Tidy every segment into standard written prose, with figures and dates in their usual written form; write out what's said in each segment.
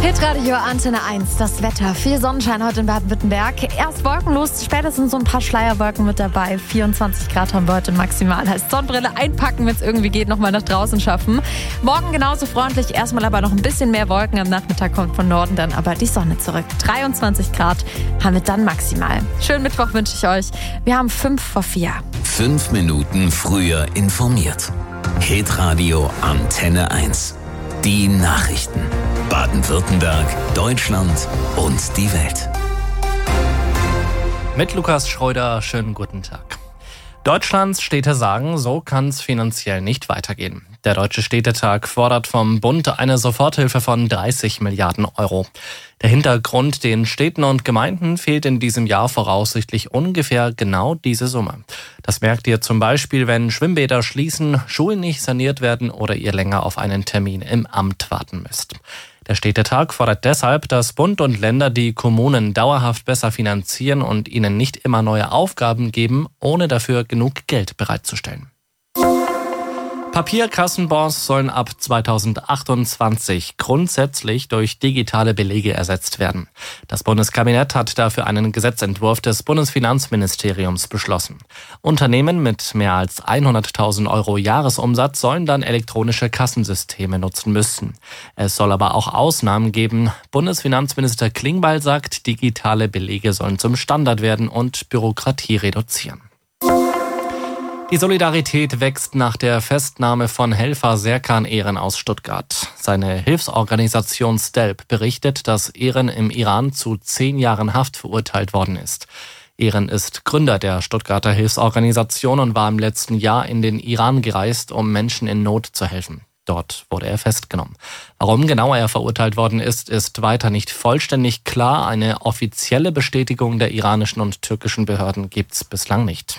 Hitradio Antenne 1, das Wetter. Viel Sonnenschein heute in Baden-Württemberg. Erst wolkenlos, spätestens so ein paar Schleierwolken mit dabei. 24 Grad haben wir heute maximal. Heißt Sonnenbrille einpacken, wenn es irgendwie geht, nochmal nach draußen schaffen. Morgen genauso freundlich, erstmal aber noch ein bisschen mehr Wolken. Am Nachmittag kommt von Norden dann aber die Sonne zurück. 23 Grad haben wir dann maximal. Schönen Mittwoch wünsche ich euch. Wir haben 5:04. 5 Minuten früher informiert. Hitradio Antenne 1. Die Nachrichten. Baden-Württemberg, Deutschland und die Welt. Mit Lukas Schreuder, schönen guten Tag. Deutschlands Städte sagen, so kann es finanziell nicht weitergehen. Der Deutsche Städtetag fordert vom Bund eine Soforthilfe von 30 Milliarden Euro. Der Hintergrund: den Städten und Gemeinden fehlt in diesem Jahr voraussichtlich ungefähr genau diese Summe. Das merkt ihr zum Beispiel, wenn Schwimmbäder schließen, Schulen nicht saniert werden oder ihr länger auf einen Termin im Amt warten müsst. Der Städtetag fordert deshalb, dass Bund und Länder die Kommunen dauerhaft besser finanzieren und ihnen nicht immer neue Aufgaben geben, ohne dafür genug Geld bereitzustellen. Papierkassenbons sollen ab 2028 grundsätzlich durch digitale Belege ersetzt werden. Das Bundeskabinett hat dafür einen Gesetzentwurf des Bundesfinanzministeriums beschlossen. Unternehmen mit mehr als 100.000 Euro Jahresumsatz sollen dann elektronische Kassensysteme nutzen müssen. Es soll aber auch Ausnahmen geben. Bundesfinanzminister Klingbeil sagt, digitale Belege sollen zum Standard werden und Bürokratie reduzieren. Die Solidarität wächst nach der Festnahme von Helfer Serkan Ehren aus Stuttgart. Seine Hilfsorganisation STELP berichtet, dass Ehren im Iran zu 10 Jahren Haft verurteilt worden ist. Ehren ist Gründer der Stuttgarter Hilfsorganisation und war im letzten Jahr in den Iran gereist, um Menschen in Not zu helfen. Dort wurde er festgenommen. Warum genau er verurteilt worden ist, ist weiter nicht vollständig klar. Eine offizielle Bestätigung der iranischen und türkischen Behörden gibt's bislang nicht.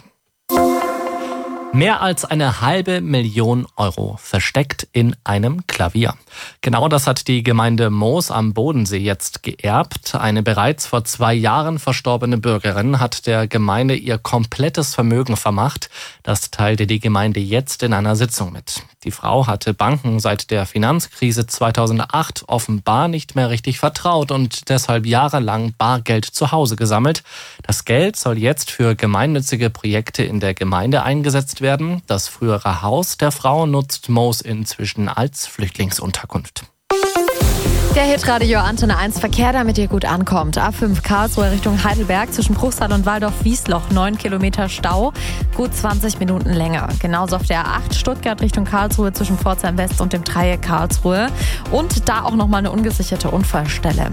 Mehr als 500.000 Euro versteckt in einem Klavier. Genau das hat die Gemeinde Moos am Bodensee jetzt geerbt. Eine bereits vor 2 Jahren verstorbene Bürgerin hat der Gemeinde ihr komplettes Vermögen vermacht. Das teilte die Gemeinde jetzt in einer Sitzung mit. Die Frau hatte Banken seit der Finanzkrise 2008 offenbar nicht mehr richtig vertraut und deshalb jahrelang Bargeld zu Hause gesammelt. Das Geld soll jetzt für gemeinnützige Projekte in der Gemeinde eingesetzt werden. Das frühere Haus der Frau nutzt Moos inzwischen als Flüchtlingsunterkunft. Der Hitradio Antenne 1 Verkehr, damit ihr gut ankommt. A5 Karlsruhe Richtung Heidelberg zwischen Bruchsal und Waldorf-Wiesloch 9 Kilometer Stau, gut 20 Minuten länger. Genauso auf der A8 Stuttgart Richtung Karlsruhe zwischen Pforzheim West und dem Dreieck Karlsruhe. Und da auch nochmal eine ungesicherte Unfallstelle.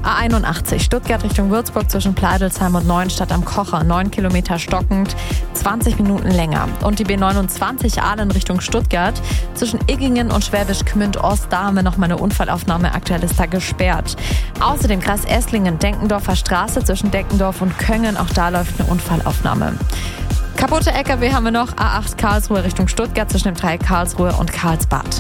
A81 Stuttgart Richtung Würzburg zwischen Pleidelsheim und Neuenstadt am Kocher 9 Kilometer stockend, 20 Minuten länger. Und die B29 Aalen Richtung Stuttgart zwischen Iggingen und Schwäbisch Gmünd Ost, da haben wir nochmal eine Unfallaufnahme. Aktuell ist da gesperrt. Außerdem Kreis Esslingen, Denkendorfer Straße zwischen Deckendorf und Köngen, auch da läuft eine Unfallaufnahme. Kaputte LKW haben wir noch, A8 Karlsruhe Richtung Stuttgart zwischen dem Dreieck Karlsruhe und Karlsbad.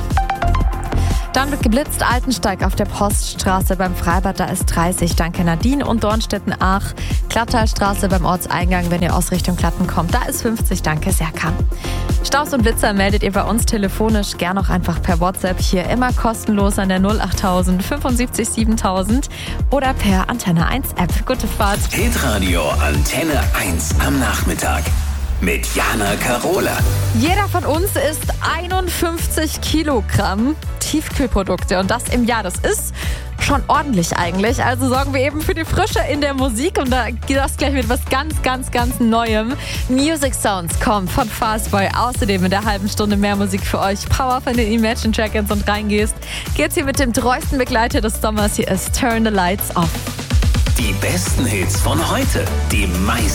Dann wird geblitzt, Altensteig auf der Poststraße beim Freibad, da ist 30, danke Nadine, und Dornstetten-Ach, Klattalstraße beim Ortseingang, wenn ihr aus Richtung Klatten kommt, da ist 50, danke Serkan. Staus und Blitzer meldet ihr bei uns telefonisch, gern auch einfach per WhatsApp, hier immer kostenlos an der 08000 75 7000 oder per Antenne 1 App. Gute Fahrt. Hitradio Antenne 1 am Nachmittag mit Jana Karola. Jeder von uns isst 51 Kilogramm Tiefkühlprodukte und das im Jahr. Das ist schon ordentlich eigentlich. Also sorgen wir eben für die Frische in der Musik und da geht das gleich mit was ganz Neuem. Music Sounds kommt von Fastboy. Außerdem in der halben Stunde mehr Musik für euch. Power von den Imagine Dragons und reingehst, geht's hier mit dem treuesten Begleiter des Sommers. Hier ist Turn the Lights Off. Die besten Hits von heute, die meisten